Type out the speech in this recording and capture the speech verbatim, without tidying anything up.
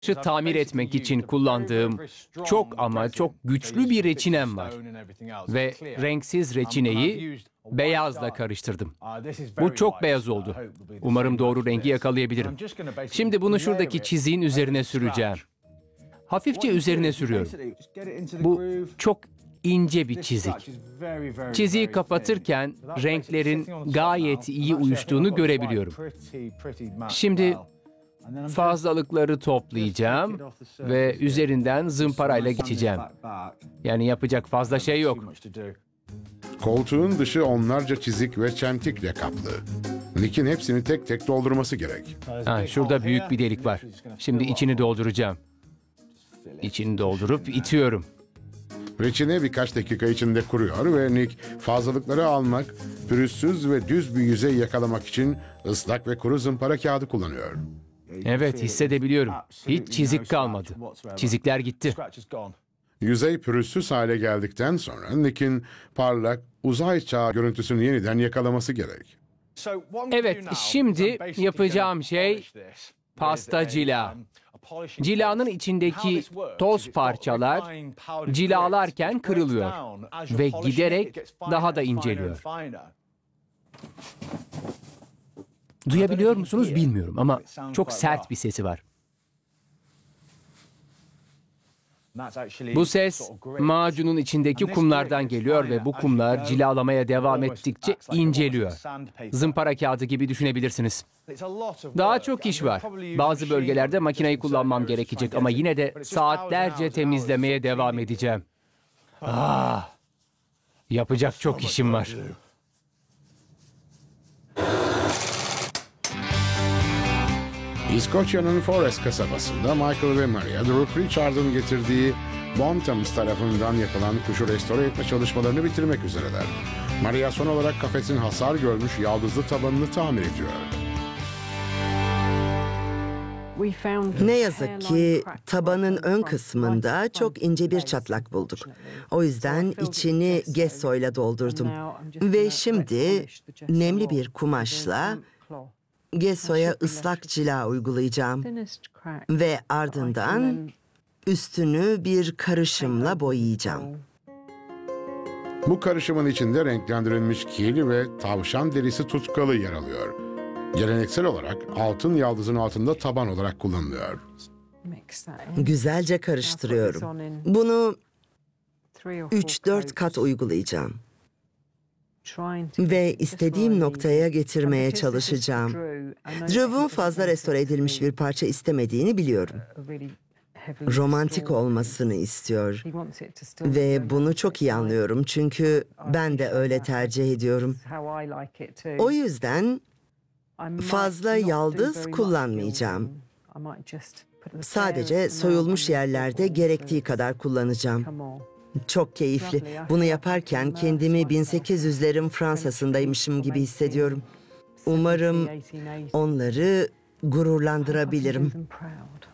Şu tamir etmek için kullandığım çok ama çok güçlü bir reçinem var. Ve renksiz reçineyi beyazla karıştırdım. Bu çok beyaz oldu. Umarım doğru rengi yakalayabilirim. Şimdi bunu şuradaki çiziğin üzerine süreceğim. Hafifçe üzerine sürüyorum. Bu çok ince bir çizik. Çiziği kapatırken renklerin gayet iyi uyuştuğunu görebiliyorum. Şimdi fazlalıkları toplayacağım ve üzerinden zımparayla geçeceğim. Yani yapacak fazla şey yok. Koltuğun dışı onlarca çizik ve çentikle kaplı. Nick'in hepsini tek tek doldurması gerek. Ha, şurada büyük bir delik var. Şimdi içini dolduracağım. İçini doldurup itiyorum. Reçine birkaç dakika içinde kuruyor ve Nick fazlalıkları almak, pürüzsüz ve düz bir yüzey yakalamak için ıslak ve kuru zımpara kağıdı kullanıyor. Evet, hissedebiliyorum. Hiç çizik kalmadı. Çizikler gitti. Yüzey pürüzsüz hale geldikten sonra Nick'in parlak, uzay çağı görüntüsünü yeniden yakalaması gerek. Evet, şimdi yapacağım şey pasta cila. Cilanın içindeki toz parçalar cilalarken kırılıyor ve giderek daha da inceliyor. Duyabiliyor musunuz bilmiyorum ama çok sert bir sesi var. Bu ses macunun içindeki kumlardan geliyor ve bu kumlar cilalamaya devam ettikçe inceliyor. Zımpara kağıdı gibi düşünebilirsiniz. Daha çok iş var. Bazı bölgelerde makineyi kullanmam gerekecek ama yine de saatlerce temizlemeye devam edeceğim. Ah, yapacak çok işim var. İskoçya'nın Forres kasabasında Michael ve Maria, Drew Pritchard'ın getirdiği Bonthams tarafından yapılan kuşu restore etme çalışmalarını bitirmek üzereler. Maria son olarak kafesin hasar görmüş yaldızlı tabanını tamir ediyor. Ne yazık ki tabanın ön kısmında çok ince bir çatlak bulduk. O yüzden içini gessoyla doldurdum. Ve şimdi nemli bir kumaşla gessoya ıslak cila uygulayacağım. Ve ardından üstünü bir karışımla boyayacağım. Bu karışımın içinde renklendirilmiş kil ve tavşan derisi tutkalı yer alıyor. Geleneksel olarak altın yaldızın altında taban olarak kullanılıyor. Güzelce karıştırıyorum. Bunu üç dört kat uygulayacağım. Ve istediğim noktaya getirmeye çalışacağım. Drew'un fazla restore edilmiş bir parça istemediğini biliyorum. Romantik olmasını istiyor. Ve bunu çok iyi anlıyorum çünkü ben de öyle tercih ediyorum. O yüzden fazla yaldız kullanmayacağım. Sadece soyulmuş yerlerde gerektiği kadar kullanacağım. Çok keyifli. Bunu yaparken kendimi bin sekiz yüzlerin Fransa'sındaymışım gibi hissediyorum. Umarım onları gururlandırabilirim.